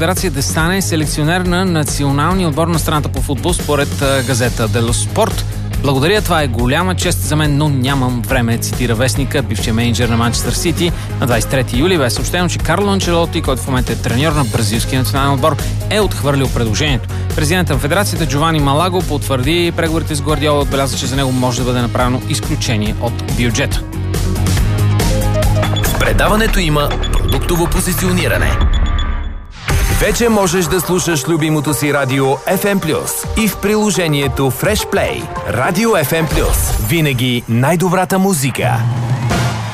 Федерация да стане селекционер на националния отбор на страната по футбол според газета Дело Спорт. Благодаря, това е голяма чест за мен, но нямам време, цитира вестника, бившия мениджър на Манчестър Сити. На 23 юли бе съобщено, че Карло Анчелоти, който в момента е треньор на бразилския национален отбор, е отхвърлил предложението. Президентът на федерацията Джовани Малаго потвърди преговорите с Гвардиола, отбеляза, че за него може да бъде направено изключение от бюджета. В предаването има продуктово позициониране. Вече можеш да слушаш любимото си радио FM+, и в приложението Fresh Play. Радио FM+. Винаги най-добрата музика.